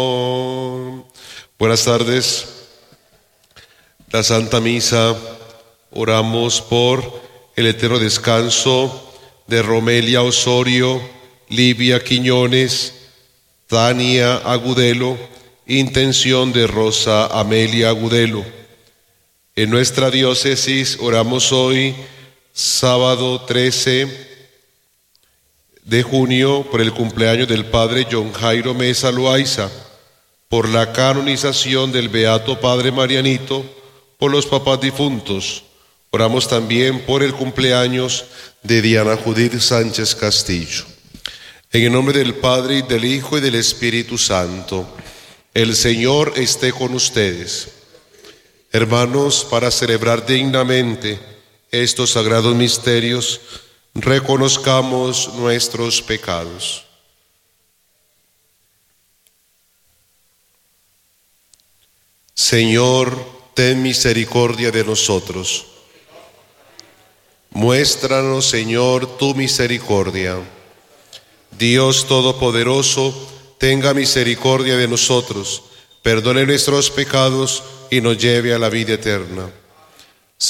Buenas tardes. La Santa Misa, oramos por el eterno descanso de Romelia Osorio, Livia Quiñones, Tania Agudelo, intención de Rosa Amelia Agudelo. En nuestra diócesis oramos hoy, sábado 13 de junio, por el cumpleaños del Padre John Jairo Mesa Loaiza, por la canonización del Beato Padre Marianito, por los papás difuntos. Oramos también por el cumpleaños de Diana Judith Sánchez Castillo. En el nombre del Padre, y del Hijo, y del Espíritu Santo. El Señor esté con ustedes. Hermanos, para celebrar dignamente estos sagrados misterios, reconozcamos nuestros pecados. Señor, ten misericordia de nosotros. Muéstranos, Señor, tu misericordia. Dios Todopoderoso, tenga misericordia de nosotros, perdone nuestros pecados y nos lleve a la vida eterna.